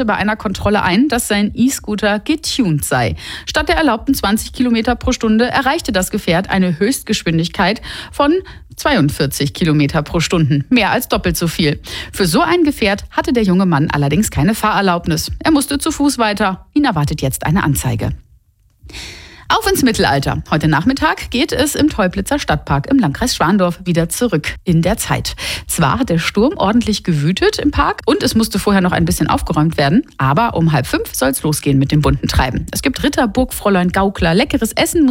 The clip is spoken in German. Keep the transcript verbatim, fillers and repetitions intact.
räumte bei einer Kontrolle ein, dass sein E-Scooter getuned sei. Statt der erlaubten zwanzig Kilometer pro Stunde erreichte das Gefährt eine Höchstgeschwindigkeit von zweiundvierzig Kilometer pro Stunde, mehr als doppelt so viel. Für so ein Gefährt hatte der junge Mann allerdings keine Fahrerlaubnis. Er musste zu Fuß weiter. Ihn erwartet jetzt eine Anzeige. Auf ins Mittelalter. Heute Nachmittag geht es im Teublitzer Stadtpark im Landkreis Schwandorf wieder zurück in der Zeit. Zwar hat der Sturm ordentlich gewütet im Park und es musste vorher noch ein bisschen aufgeräumt werden, aber um halb fünf soll es losgehen mit dem bunten Treiben. Es gibt Ritter, Burgfräulein, Gaukler, leckeres Essen,